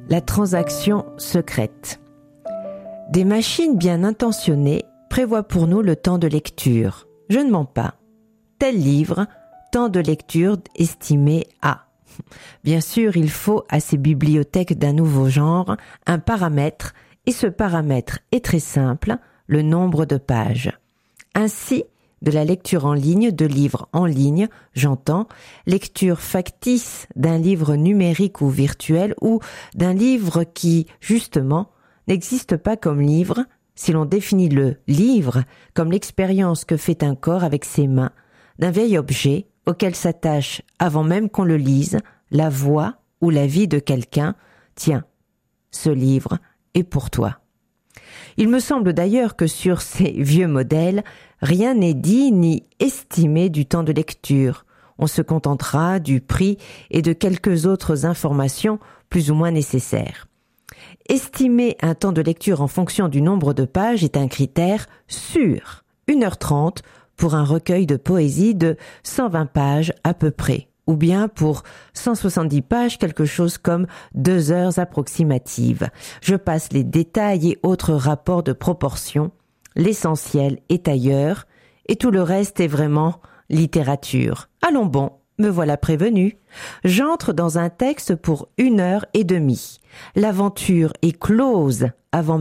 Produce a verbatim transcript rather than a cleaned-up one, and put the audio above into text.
La transaction secrète. Des machines bien intentionnées prévoient pour nous le temps de lecture. Je ne mens pas. Tel livre, temps de lecture estimé à. Bien sûr, il faut à ces bibliothèques d'un nouveau genre un paramètre, et ce paramètre est très simple, le nombre de pages. Ainsi, de la lecture en ligne, de livres en ligne, j'entends, lecture factice d'un livre numérique ou virtuel ou d'un livre qui, justement, n'existe pas comme livre, si l'on définit le livre comme l'expérience que fait un corps avec ses mains, d'un vieil objet auquel s'attache, avant même qu'on le lise, la voix ou la vie de quelqu'un. Tiens, ce livre est pour toi. Il me semble d'ailleurs que sur ces vieux modèles, rien n'est dit ni estimé du temps de lecture. On se contentera du prix et de quelques autres informations plus ou moins nécessaires. Estimer un temps de lecture en fonction du nombre de pages est un critère sûr. une heure trente pour un recueil de poésie de cent vingt pages à peu près. Ou bien pour cent soixante-dix pages, quelque chose comme deux heures approximatives. Je passe les détails et autres rapports de proportion. L'essentiel est ailleurs, et tout le reste est vraiment littérature. Allons bon, me voilà prévenu. J'entre dans un texte pour une heure et demie. L'aventure est close avant